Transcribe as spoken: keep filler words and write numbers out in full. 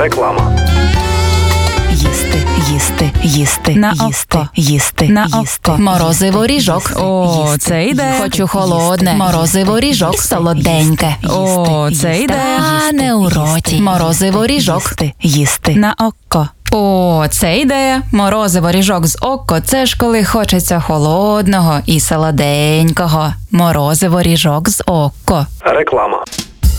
Реклама. Їсти, їсти, їсти, На їсти, око. їсти, На їсти, око. Морозиво ріжок. О, їсти, це йде. їсти, Хочу холодне. їсти, Морозиво ріжок. їсти, Солоденьке. їсти, О, їсти, це йде. їсти, Тане у роті. їсти, Морозиво ріжок. їсти, їсти. На око. О, це ідея. Морозиво ріжок з око. Це ж коли хочеться холодного і солоденького. Морозиво ріжок з око. Реклама.